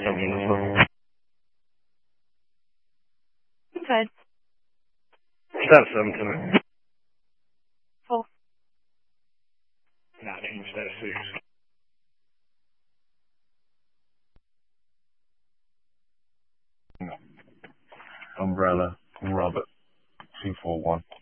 something as well. Okay. Start something. Cool. Nah, change that seriously. Umbrella, Robert, 241.